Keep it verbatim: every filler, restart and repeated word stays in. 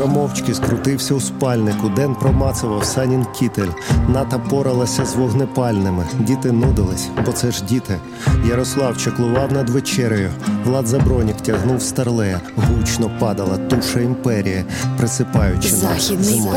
Юра мовчки скрутився у спальнику. Ден промацував Санін кітель. Ната поралася з вогнепальними. Діти нудились, бо це ж діти. Ярослав чаклував над вечерею. Влад Забронік тягнув старлея. Гучно падала туша імперії, присипаючи нас Західний зимою.